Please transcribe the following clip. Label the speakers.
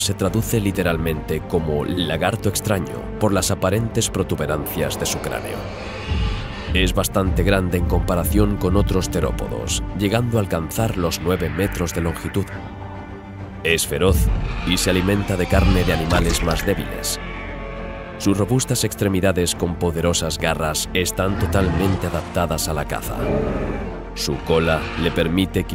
Speaker 1: se traduce literalmente como lagarto extraño por las aparentes protuberancias de su cráneo. Es bastante grande en comparación con otros terópodos, llegando a alcanzar los 9 metros de longitud. Es feroz y se alimenta de carne de animales más débiles. Sus robustas extremidades con poderosas garras están totalmente adaptadas a la caza. Su cola le permite